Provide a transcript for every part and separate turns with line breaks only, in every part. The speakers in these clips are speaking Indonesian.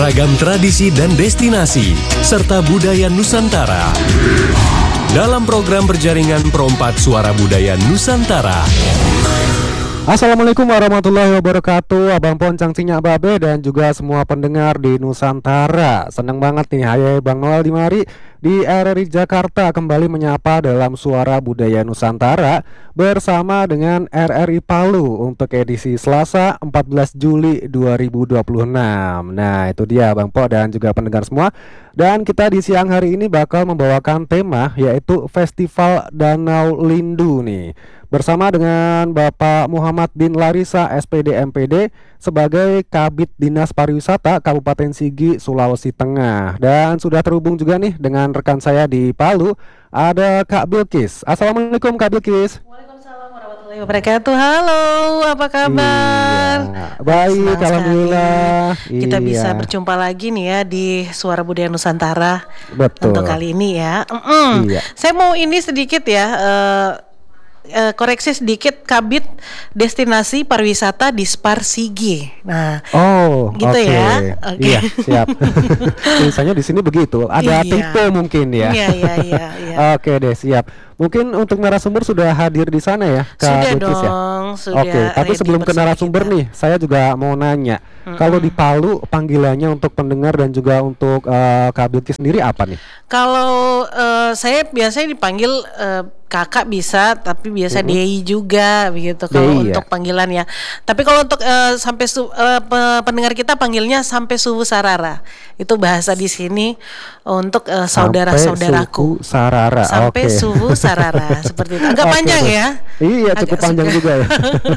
Ragam tradisi dan destinasi, serta budaya Nusantara. Dalam program berjaringan Perompak Suara Budaya Nusantara.
Assalamualaikum warahmatullahi wabarakatuh, Abang Poncang Cinya Babe dan juga semua pendengar di Nusantara. Senang banget nih, hai Bang Noel di mari di RRI Jakarta kembali menyapa dalam Suara Budaya Nusantara bersama dengan RRI Palu untuk edisi Selasa 14 Juli 2026. Nah itu dia Bang Po dan juga pendengar semua. Dan kita di siang hari ini bakal membawakan tema yaitu Festival Danau Lindu nih, bersama dengan Bapak Muhammad Din Larissa SPD MPD sebagai Kabid Dinas Pariwisata Kabupaten Sigi, Sulawesi Tengah. Dan sudah terhubung juga nih dengan rekan saya di Palu, ada Kak Bilkis. Assalamualaikum Kak Bilkis.
Waalaikumsalam warahmatullahi wabarakatuh. Halo, apa kabar?
Iya, baik, alhamdulillah.
Kita bisa berjumpa lagi nih ya di Suara Budaya Nusantara.
Betul.
Untuk kali ini ya.
Iya.
Saya mau ini sedikit ya. Koreksi sedikit, Kabid Destinasi Pariwisata Dispar Sigi. Nah, gitu
okay.
ya. Okay.
Iya, siap. Tulisannya di sini begitu. Ada tipe mungkin ya.
Iya.
Oke deh, siap. Mungkin untuk narasumber sudah hadir di sana ya, Kak
Sudah
Bilkis,
dong,
ya?
sudah.
Oke, tapi sebelum ke narasumber nih, saya juga mau nanya. Kalau di Palu panggilannya untuk pendengar dan juga untuk Kak Bilkis sendiri apa nih?
Kalau saya biasanya dipanggil kakak bisa, tapi biasa Dei juga begitu kalau untuk panggilan ya. Tapi kalau untuk sampai pendengar kita panggilnya sampai suhu sarara. Itu bahasa di sini untuk saudara-saudaraku.
Suhu sarara.
Sampai suhu sarara seperti itu. Agak panjang
deh.
ya.
Iya, cukup panjang juga ya.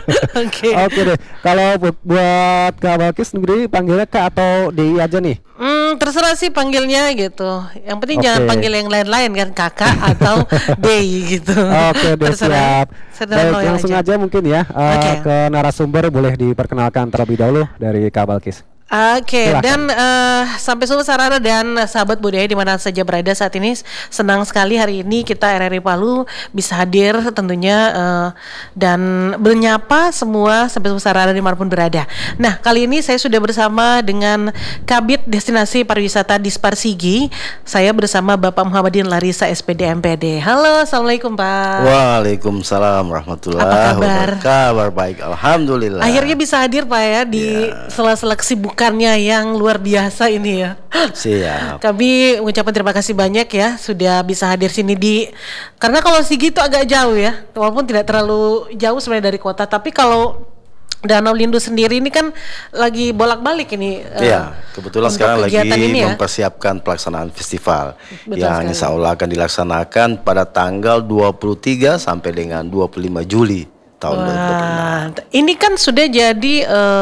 Oke deh. Kalau buat Kak Bilkis sendiri panggilnya Kak atau Dei aja nih?
Terserah sih panggilnya gitu. Yang penting jangan panggil yang lain-lain kan, kakak atau Dei gitu.
Oke deh, siap. Baik, langsung aja mungkin ya ke narasumber, boleh diperkenalkan terlebih dahulu dari Kak Bilkis.
Oke, dan sampai suhu sarara dan sahabat budaya di mana saja berada saat ini, senang sekali hari ini kita RRI Palu bisa hadir tentunya dan menyapa semua sampai suhu sarara dimanapun berada. Nah, kali ini saya sudah bersama dengan Kabid Destinasi Pariwisata Dispar Sigi. Saya bersama Bapak Muhammadin Larissa SPD MPD. Halo, assalamualaikum Pak.
Waalaikumsalam warahmatullahi wabarakatuh. Kabar baik, alhamdulillah.
Akhirnya bisa hadir Pak ya di sela-sela kesibukan yang luar biasa ini ya.
Siap.
Kami mengucapkan terima kasih banyak ya sudah bisa hadir sini karena kalau Sigi itu agak jauh ya, walaupun tidak terlalu jauh sebenarnya dari kota, tapi kalau Danau Lindu sendiri ini kan lagi bolak-balik ini.
Iya, kebetulan sekarang lagi mempersiapkan pelaksanaan festival. Yang insya Allah akan dilaksanakan pada tanggal 23 sampai dengan 25 Juli tahun 2026.
Ini kan sudah jadi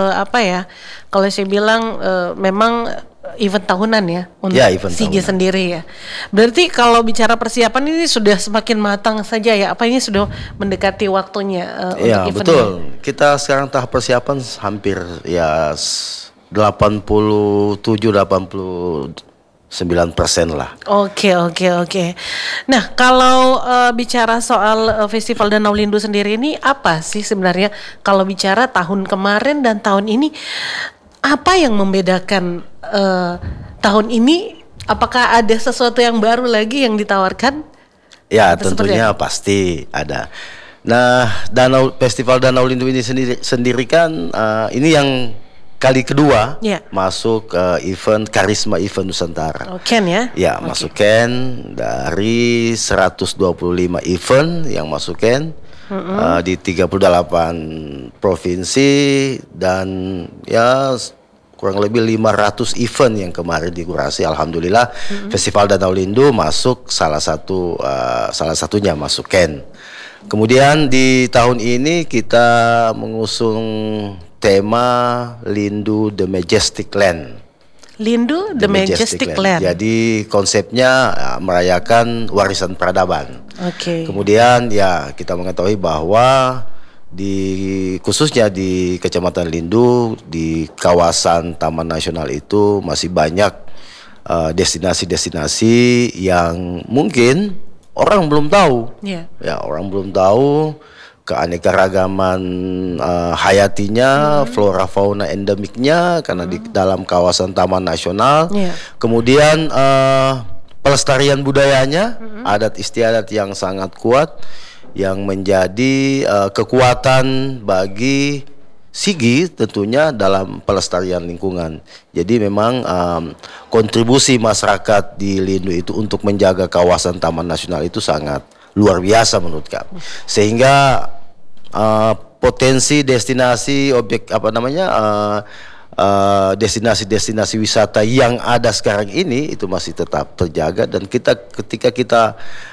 kalau saya bilang memang event tahunan ya untuk Sigi sendiri ya. Berarti kalau bicara persiapan ini sudah semakin matang saja ya. Apa ini sudah mendekati waktunya untuk eventnya?
Betul. Kita sekarang tahap persiapan hampir 89% lah.
Oke. Nah, kalau bicara soal Festival Danau Lindu sendiri ini apa sih sebenarnya kalau bicara tahun kemarin dan tahun ini, apa yang membedakan tahun ini? Apakah ada sesuatu yang baru lagi yang ditawarkan?
Ya, tentunya pasti ada. Nah, Festival Danau Lindu ini sendiri kan ini yang kali kedua masuk event Karisma Event Nusantara.
Ken ya?
Ya, masuk Ken dari 125 event yang masuk Ken di 38 provinsi dan ya kurang lebih 500 event yang kemarin dikurasi. Alhamdulillah Festival Danau Lindu masuk salah satunya masuk Ken. Kemudian di tahun ini kita mengusung tema Lindu The Majestic Land.
Lindu The Majestic Land.
Jadi konsepnya merayakan warisan peradaban. Kemudian ya kita mengetahui bahwa khususnya di Kecamatan Lindu, di kawasan Taman Nasional itu masih banyak destinasi-destinasi yang mungkin orang belum tahu. Ya, orang belum tahu. keanekaragaman hayatinya, flora fauna endemiknya karena di dalam kawasan taman nasional. Kemudian pelestarian budayanya, adat istiadat yang sangat kuat yang menjadi kekuatan bagi Sigi tentunya dalam pelestarian lingkungan. Jadi memang kontribusi masyarakat di Lindu itu untuk menjaga kawasan taman nasional itu sangat luar biasa menurut kami. Sehingga potensi destinasi objek destinasi-destinasi wisata yang ada sekarang ini itu masih tetap terjaga, dan ketika kita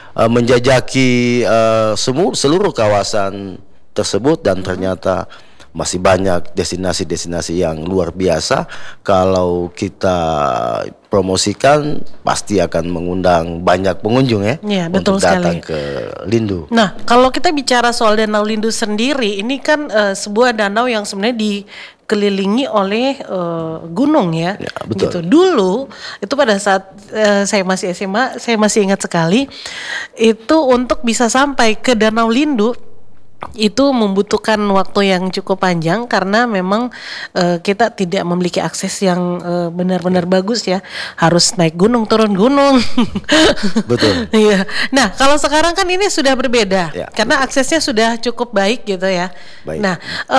menjajaki seluruh kawasan tersebut, dan ternyata masih banyak destinasi-destinasi yang luar biasa. Kalau kita promosikan pasti akan mengundang banyak pengunjung
betul
untuk datang
sekali
ke Lindu.
Nah, kalau kita bicara soal Danau Lindu sendiri, ini kan sebuah danau yang sebenarnya dikelilingi oleh gunung ya,
betul.
Gitu. Dulu itu pada saat saya masih SMA, saya masih ingat sekali itu untuk bisa sampai ke Danau Lindu itu membutuhkan waktu yang cukup panjang karena memang kita tidak memiliki akses yang benar-benar bagus ya, harus naik gunung turun gunung.
Betul.
Iya. Nah, kalau sekarang kan ini sudah berbeda karena
betul.
aksesnya sudah cukup baik gitu ya.
Baik.
Nah,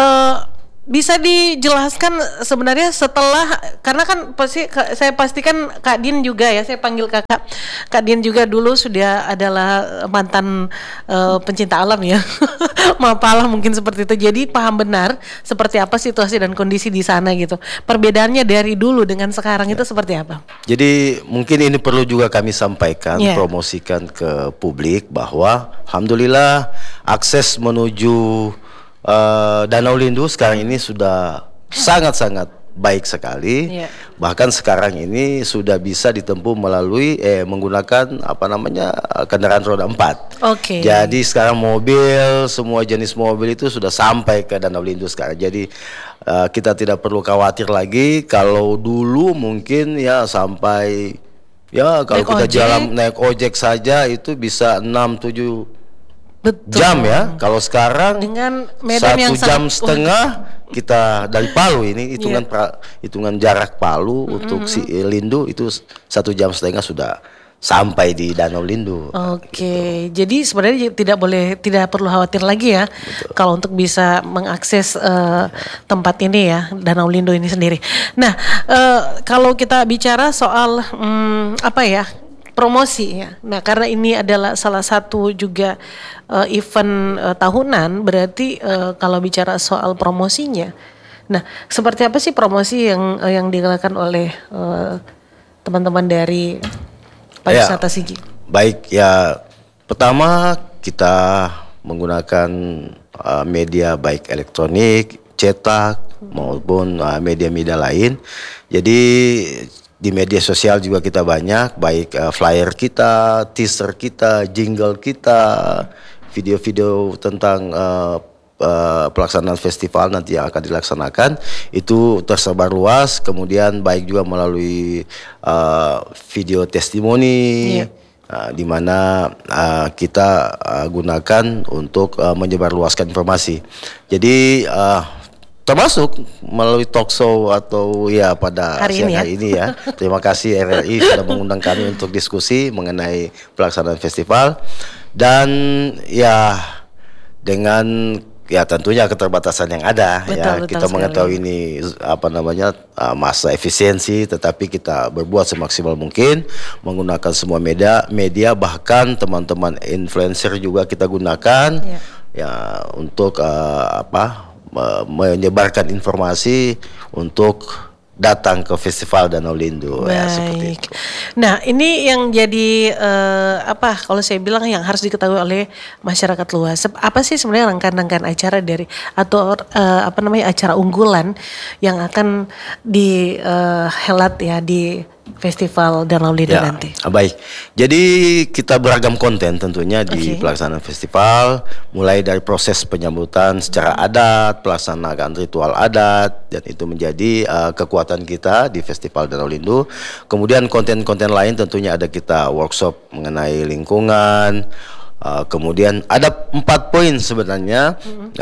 bisa dijelaskan sebenarnya setelah, karena kan pasti saya pastikan Kak Din juga ya, saya panggil kakak. Kak Din juga dulu sudah adalah mantan pencinta alam ya. Mapalah mungkin seperti itu. Jadi paham benar seperti apa situasi dan kondisi di sana gitu. Perbedaannya dari dulu dengan sekarang itu seperti apa?
Jadi mungkin ini perlu juga kami sampaikan, promosikan ke publik bahwa alhamdulillah akses menuju Danau Lindu sekarang ini sudah sangat-sangat baik sekali. Bahkan sekarang ini sudah bisa ditempuh melalui menggunakan kendaraan roda 4. Jadi sekarang mobil, semua jenis mobil itu sudah sampai ke Danau Lindu sekarang. Jadi kita tidak perlu khawatir lagi. Kalau dulu mungkin ya sampai kalau kita jalan naik ojek saja itu bisa 6-7 jam ya. Kalau sekarang dengan medan 1 jam setengah kita dari Palu, ini hitungan jarak Palu untuk Lindu itu 1 jam setengah sudah sampai di Danau Lindu.
Gitu. Jadi sebenarnya tidak perlu khawatir lagi ya. Betul. Kalau untuk bisa mengakses tempat ini ya, Danau Lindu ini sendiri. Nah, kalau kita bicara soal promosi ya. Nah, karena ini adalah salah satu juga event tahunan, berarti kalau bicara soal promosinya. Nah, seperti apa sih promosi yang dilakukan oleh teman-teman dari pariwisata Sigi?
Baik ya, pertama kita menggunakan media baik elektronik, cetak maupun media-media lain. Jadi di media sosial juga kita banyak, baik flyer kita, teaser kita, jingle kita, video-video tentang pelaksanaan festival nanti yang akan dilaksanakan itu tersebar luas. Kemudian baik juga melalui video testimoni, di mana kita gunakan untuk menyebarluaskan informasi. Jadi termasuk melalui talk show atau pada siang hari ini ya. Terima kasih RRI sudah mengundang kami untuk diskusi mengenai pelaksanaan festival. Dan dengan tentunya keterbatasan yang ada, kita mengetahui ini masa efisiensi, tetapi kita berbuat semaksimal mungkin menggunakan semua media, bahkan teman-teman influencer juga kita gunakan untuk menyebarkan informasi untuk datang ke Festival Danau Lindu. Seperti itu.
Nah, ini yang jadi kalau saya bilang yang harus diketahui oleh masyarakat luas. Apa sih sebenarnya rangkaian-rangkaian acara dari atau acara unggulan yang akan dihelat ya di Festival Danau Lindu nanti?
Baik. Jadi kita beragam konten tentunya di pelaksanaan festival, mulai dari proses penyambutan secara adat, pelaksanaan ritual adat, dan itu menjadi kekuatan kita di Festival Danau Lindu. Kemudian konten-konten lain tentunya ada kita workshop mengenai lingkungan, Kemudian ada 4 poin sebenarnya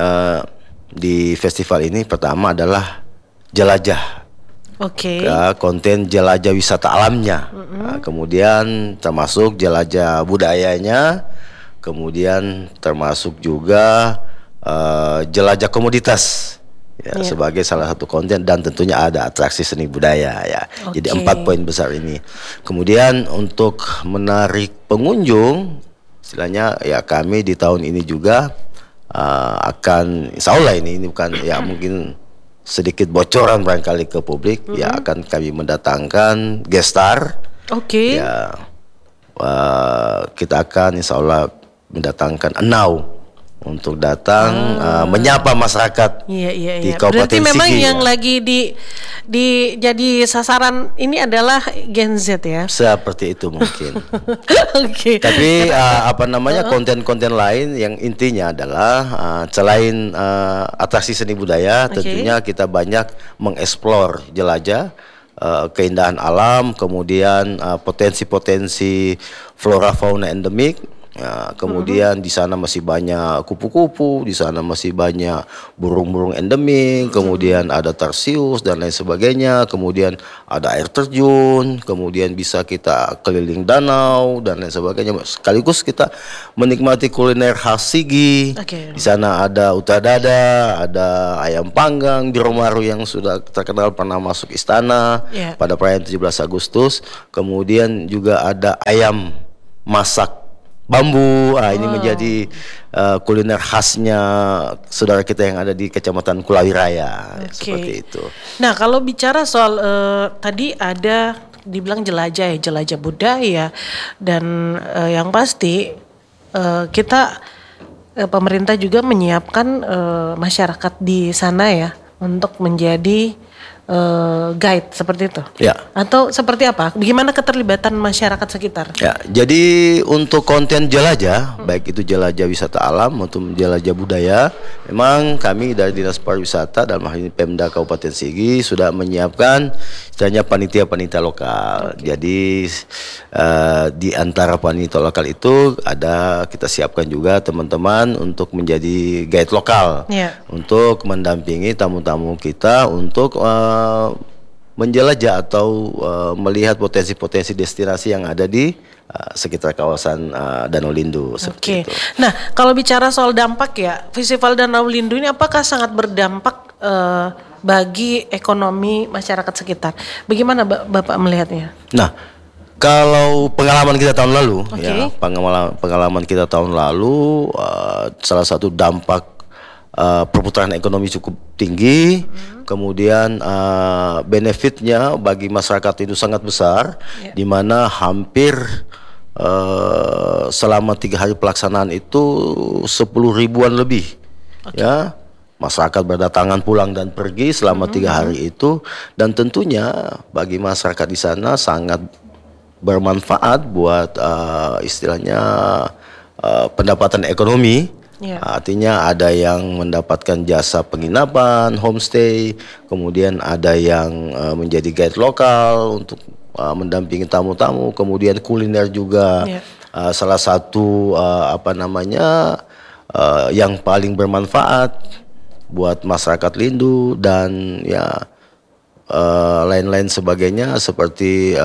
di festival ini. Pertama adalah jelajah.
Oke.
Ya, konten jelajah wisata alamnya. Kemudian termasuk jelajah budayanya. Kemudian termasuk juga jelajah komoditas. Ya, sebagai salah satu konten, dan tentunya ada atraksi seni budaya ya. Jadi 4 poin besar ini. Kemudian untuk menarik pengunjung, istilahnya ya kami di tahun ini juga akan, insya Allah ini bukan ya mungkin sedikit bocoran barangkali ke publik, ya akan kami mendatangkan guest star.
Oke.
Ya, kita akan insya Allah mendatangkan Enau untuk datang menyapa masyarakat di Kabupaten
Berarti memang
Sigi,
yang
ya.
lagi di jadi sasaran ini adalah Gen Z ya.
Seperti itu mungkin.
Oke.
Tapi konten-konten lain yang intinya adalah selain atraksi seni budaya, tentunya kita banyak mengeksplor, jelajah keindahan alam, kemudian potensi-potensi flora fauna endemik. Ya, kemudian di sana masih banyak kupu-kupu, di sana masih banyak burung-burung endemik, kemudian ada tarsius dan lain sebagainya, kemudian ada air terjun, kemudian bisa kita keliling danau dan lain sebagainya. Sekaligus kita menikmati kuliner khas Sigi. Di sana ada utadada, ada ayam panggang, Biromaru yang sudah terkenal pernah masuk istana pada perayaan 17 Agustus. Kemudian juga ada ayam masak bambu, ini menjadi kuliner khasnya saudara kita yang ada di Kecamatan Kulawi Raya. Seperti itu.
Nah, kalau bicara soal tadi ada dibilang jelajah ya, jelajah budaya, dan yang pasti kita pemerintah juga menyiapkan masyarakat di sana ya untuk menjadi guide seperti itu, atau seperti apa? Bagaimana keterlibatan masyarakat sekitar?
Ya, jadi untuk konten jelajah, baik itu jelajah wisata alam maupun jelajah budaya, memang kami dari Dinas Pariwisata dalam hal ini Pemda Kabupaten Sigi sudah menyiapkan istilahnya panitia-panitia lokal. Jadi di antara panitia lokal itu ada kita siapkan juga teman-teman untuk menjadi guide lokal, untuk mendampingi tamu-tamu kita untuk menjelajah atau melihat potensi-potensi destinasi yang ada di sekitar kawasan Danau Lindu. Seperti itu.
Nah, kalau bicara soal dampak ya, Festival Danau Lindu ini apakah sangat berdampak bagi ekonomi masyarakat sekitar? Bagaimana Bapak melihatnya?
Nah, kalau pengalaman kita tahun lalu, ya pengalaman kita tahun lalu, salah satu dampak perputaran ekonomi cukup tinggi, kemudian benefitnya bagi masyarakat itu sangat besar, di mana hampir selama 3 hari pelaksanaan itu 10 ribuan lebih, ya masyarakat berdatangan pulang dan pergi selama 3 hari itu, dan tentunya bagi masyarakat di sana sangat bermanfaat buat istilahnya pendapatan ekonomi. Artinya ada yang mendapatkan jasa penginapan, homestay, kemudian ada yang menjadi guide lokal untuk mendampingi tamu-tamu, kemudian kuliner juga salah satu yang paling bermanfaat buat masyarakat Lindu, dan ya lain-lain sebagainya seperti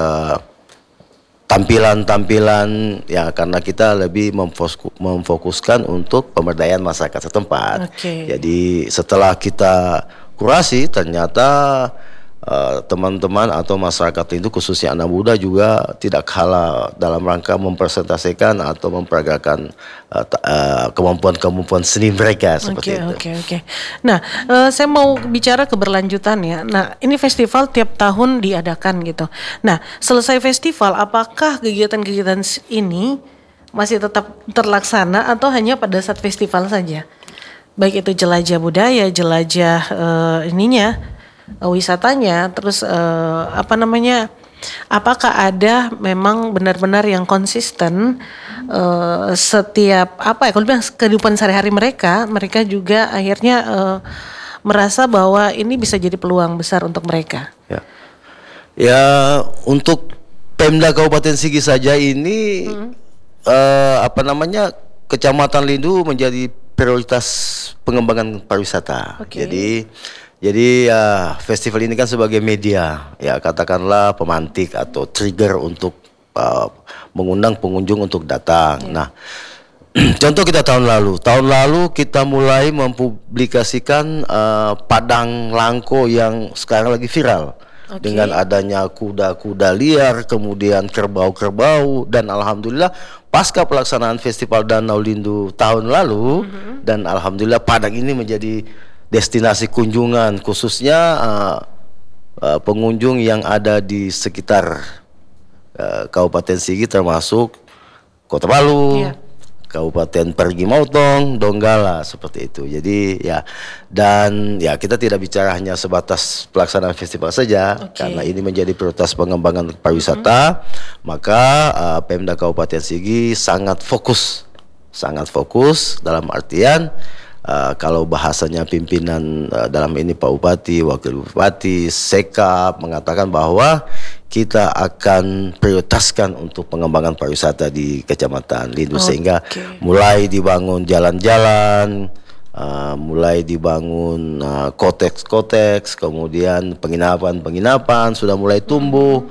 tampilan-tampilan ya, karena kita lebih memfokuskan untuk pemberdayaan masyarakat setempat. Jadi setelah kita kurasi, ternyata teman-teman atau masyarakat itu khususnya anak muda juga tidak kalah dalam rangka mempresentasikan atau memperagakan kemampuan-kemampuan seni mereka seperti itu.
Nah, saya mau bicara keberlanjutan ya. Nah, ini festival tiap tahun diadakan gitu. Nah, selesai festival, apakah kegiatan-kegiatan ini masih tetap terlaksana atau hanya pada saat festival saja? Baik itu jelajah budaya, jelajah wisatanya, terus apakah ada memang benar-benar yang konsisten setiap kalau bilang kehidupan sehari-hari mereka juga akhirnya merasa bahwa ini bisa jadi peluang besar untuk mereka.
Ya untuk Pemda Kabupaten Sigi saja ini Kecamatan Lindu menjadi prioritas pengembangan pariwisata.
Oke.
Jadi festival ini kan sebagai media, ya katakanlah pemantik atau trigger untuk mengundang pengunjung untuk datang. Nah, contoh kita tahun lalu kita mulai mempublikasikan padang langko yang sekarang lagi viral. Dengan adanya kuda-kuda liar, kemudian kerbau-kerbau, dan alhamdulillah pasca pelaksanaan Festival Danau Lindu tahun lalu, dan alhamdulillah Padang ini menjadi destinasi kunjungan khususnya pengunjung yang ada di sekitar Kabupaten Sigi termasuk Kota Palu. Kabupaten Perigi Mautong, Donggala, seperti itu. Jadi ya, dan ya kita tidak bicara hanya sebatas pelaksanaan festival saja, karena ini menjadi prioritas pengembangan pariwisata. Maka Pemda Kabupaten Sigi sangat fokus dalam artian kalau bahasanya pimpinan dalam ini Pak Bupati, Wakil Bupati, Sekap mengatakan bahwa kita akan prioritaskan untuk pengembangan pariwisata di Kecamatan Lindu, sehingga mulai dibangun jalan-jalan, mulai dibangun koteks-koteks, kemudian penginapan sudah mulai tumbuh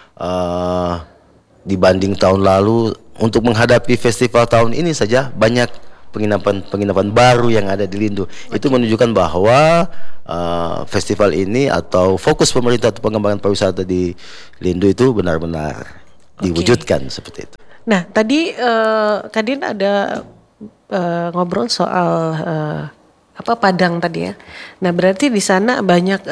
dibanding tahun lalu. Untuk menghadapi festival tahun ini saja banyak penginapan baru yang ada di Lindu. Itu menunjukkan bahwa festival ini atau fokus pemerintah untuk pengembangan pariwisata di Lindu itu benar-benar diwujudkan seperti itu.
Nah, tadi Kadin ada ngobrol soal Padang tadi ya. Nah, berarti di sana banyak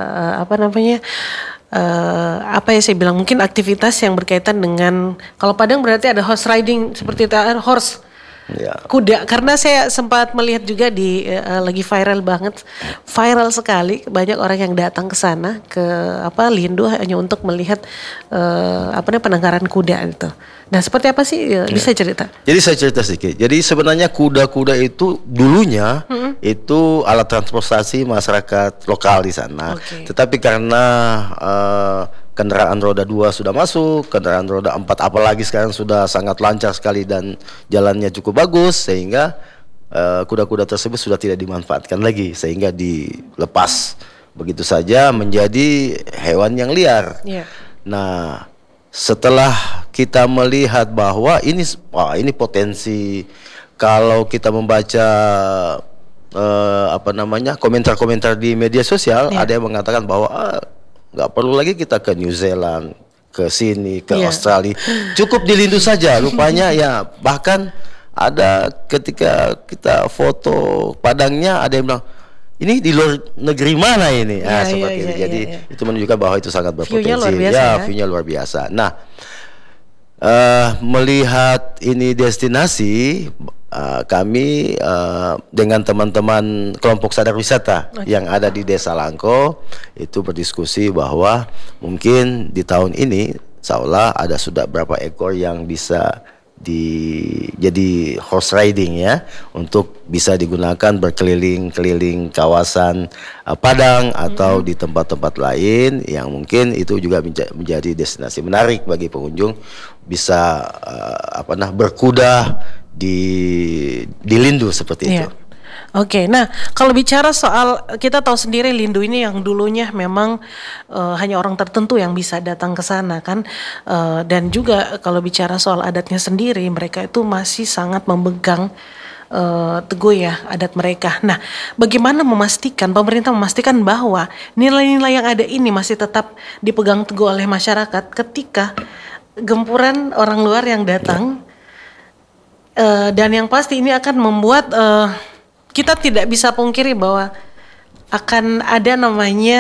apa ya saya bilang, mungkin aktivitas yang berkaitan dengan, kalau Padang berarti ada horse riding seperti itu, horse. Ya. Kuda, karena saya sempat melihat juga di lagi viral sekali, banyak orang yang datang ke sana ke Lindu hanya untuk melihat penangkaran kuda itu. Nah, seperti apa sih bisa cerita?
Jadi saya cerita sedikit. Jadi sebenarnya kuda-kuda itu dulunya itu alat transportasi masyarakat lokal di sana. Tetapi karena kendaraan roda 2 sudah masuk, kendaraan roda 4 apalagi sekarang sudah sangat lancar sekali dan jalannya cukup bagus, sehingga kuda-kuda tersebut sudah tidak dimanfaatkan lagi, sehingga dilepas begitu saja menjadi hewan yang liar. Nah, setelah kita melihat bahwa ini potensi, kalau kita membaca komentar-komentar di media sosial, ada yang mengatakan bahwa nggak perlu lagi kita ke New Zealand, ke sini, ke Australia, cukup di Lindu saja. Rupanya ya, bahkan ada ketika kita foto Padangnya, ada yang bilang ini di luar negeri mana ini, seperti itu. Jadi itu menunjukkan bahwa itu sangat berpotensi. View-nya luar biasa. Nah, melihat ini destinasi, kami dengan teman-teman kelompok sadar wisata yang ada di Desa Langko itu berdiskusi bahwa mungkin di tahun ini seolah ada sudah berapa ekor yang bisa jadi horse riding ya, untuk bisa digunakan berkeliling-keliling kawasan Padang atau di tempat-tempat lain yang mungkin itu juga menjadi destinasi menarik bagi pengunjung, bisa berkuda di Lindu seperti itu.
Oke, nah kalau bicara soal, kita tahu sendiri Lindu ini yang dulunya memang hanya orang tertentu yang bisa datang ke sana kan, dan juga kalau bicara soal adatnya sendiri, mereka itu masih sangat memegang teguh ya adat mereka. Nah, bagaimana pemerintah memastikan bahwa nilai-nilai yang ada ini masih tetap dipegang teguh oleh masyarakat ketika gempuran orang luar yang datang, dan yang pasti ini akan membuat kita tidak bisa pungkiri bahwa akan ada namanya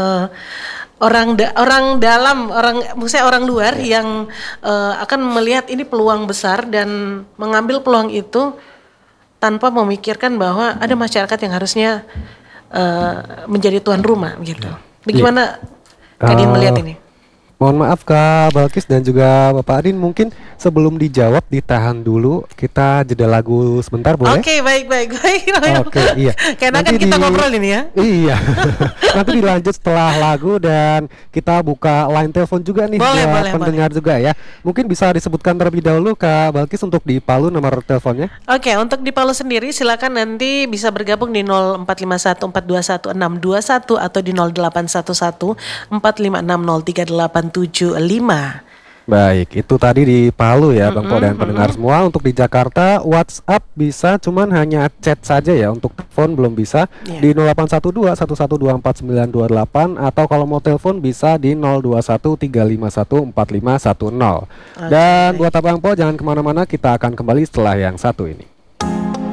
maksudnya orang luar yang akan melihat ini peluang besar dan mengambil peluang itu tanpa memikirkan bahwa ada masyarakat yang harusnya menjadi tuan rumah gitu. Bagaimana Kadin melihat ini?
Mohon maaf Kak Balkis dan juga Bapak Adin, mungkin sebelum dijawab ditahan dulu, kita jeda lagu sebentar boleh?
Oke, baik.
Oke, iya.
Karena kan kita ngobrol ini ya.
Iya. Nanti dilanjut setelah lagu dan kita buka line telepon juga nih buat pendengar juga ya. Mungkin bisa disebutkan terlebih dahulu Kak Balkis untuk di Palu nomor teleponnya.
Oke, untuk di Palu sendiri silakan nanti bisa bergabung di 0451 421 621 atau di 0811 456 0385.
Baik, itu tadi di Palu ya Bang Po dan pendengar semua. Untuk di Jakarta WhatsApp bisa, cuman hanya chat saja ya. Untuk telepon belum bisa di 0812 11249228 atau kalau mau telepon bisa di 021 351 4510. Dan buat Abang Po jangan kemana-mana, kita akan kembali setelah yang satu ini.